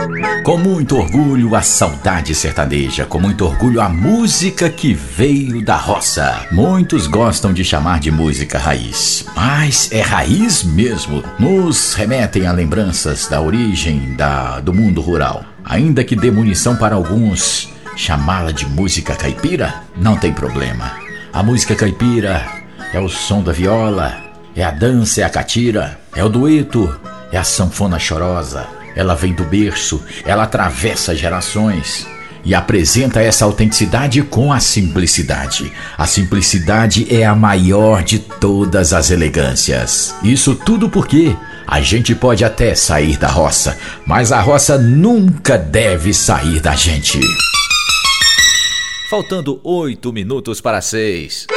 Com muito orgulho a saudade sertaneja, com muito orgulho a música que veio da roça. Muitos gostam de chamar de música raiz, mas é raiz mesmo. Nos remetem a lembranças da origem do mundo rural. Ainda que dê munição para alguns chamá-la de música caipira, não tem problema. A música caipira é o som da viola, é a dança, é a catira, é o dueto, é a sanfona chorosa. Ela vem do berço, ela atravessa gerações e apresenta essa autenticidade com a simplicidade. A simplicidade é a maior de todas as elegâncias. Isso tudo porque a gente pode até sair da roça, mas a roça nunca deve sair da gente. Faltando 8 minutos para 6.